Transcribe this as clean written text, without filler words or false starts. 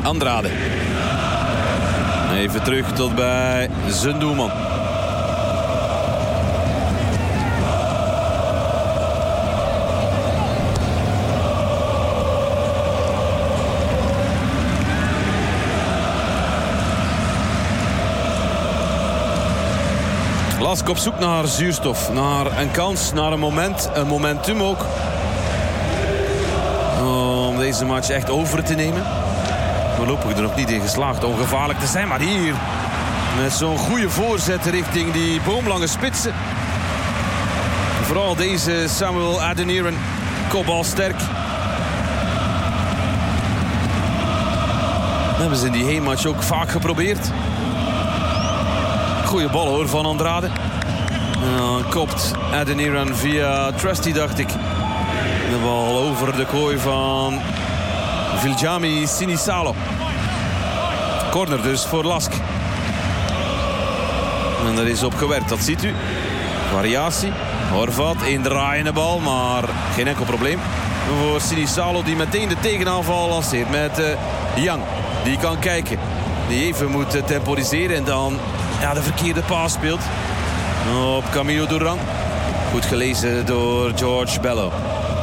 Andrade. Even terug tot bij zijn doelman. Lask op zoek naar zuurstof, naar een kans, naar een moment, een momentum ook. Om deze match echt over te nemen. Voorlopig er nog niet in geslaagd om gevaarlijk te zijn. Maar hier, met zo'n goede voorzet richting die boomlange spitsen. Vooral deze Samuel Adeniran, kopbalsterk. Dat hebben ze in die heenmatch ook vaak geprobeerd. Goeie bal hoor van Andrade. En dan kopt Adeniran via Trusty, dacht ik. De bal over de kooi van Viljami Sinisalo. Corner dus voor Lask. En er is op gewerkt, dat ziet u. Variatie. Horvat, indraaiende bal, maar geen enkel probleem. Voor Sinisalo die meteen de tegenaanval lanceert met Young. Die kan kijken. Die even moet temporiseren en dan de verkeerde paas speelt. Op Camilo Duran. Goed gelezen door George Bello.